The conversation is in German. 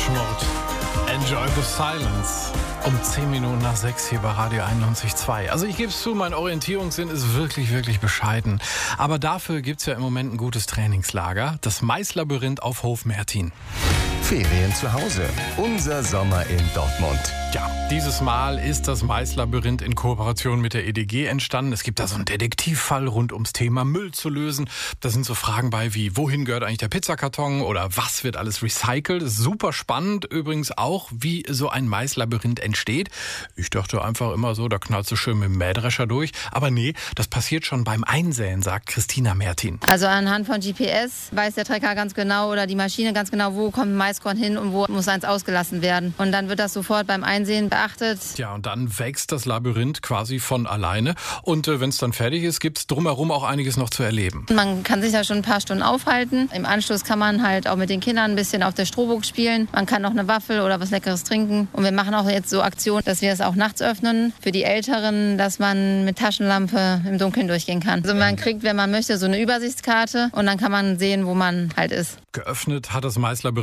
Mode. Enjoy the silence. Um 10 Minuten nach 6 hier bei Radio 91.2. Also ich gebe es zu, mein Orientierungssinn ist wirklich, wirklich bescheiden. Aber dafür gibt es ja im Moment ein gutes Trainingslager. Das Maislabyrinth auf Hof Mertin. Ferien zu Hause. Unser Sommer in Dortmund. Ja, dieses Mal ist das Maislabyrinth in Kooperation mit der EDG entstanden. Es gibt da so einen Detektivfall rund ums Thema Müll zu lösen. Da sind so Fragen bei wie, wohin gehört eigentlich der Pizzakarton oder was wird alles recycelt? Ist super spannend übrigens auch, wie so ein Maislabyrinth entsteht. Ich dachte einfach immer so, da knallst du schön mit dem Mähdrescher durch. Aber nee, das passiert schon beim Einsäen, sagt Christina Mertin. Also anhand von GPS weiß der Trecker ganz genau oder die Maschine ganz genau, wo kommt ein Maiskorn hin und wo muss eins ausgelassen werden. Und dann wird das sofort beim Einsehen beachtet. Ja, und dann wächst das Labyrinth quasi von alleine. Und wenn es dann fertig ist, gibt es drumherum auch einiges noch zu erleben. Man kann sich da schon ein paar Stunden aufhalten. Im Anschluss kann man halt auch mit den Kindern ein bisschen auf der Strohburg spielen. Man kann noch eine Waffel oder was Leckeres trinken. Und wir machen auch jetzt so Aktionen, dass wir es auch nachts öffnen. Für die Älteren, dass man mit Taschenlampe im Dunkeln durchgehen kann. Also man kriegt, wenn man möchte, so eine Übersichtskarte. Und dann kann man sehen, wo man halt ist. Geöffnet hat das Maislabyrinth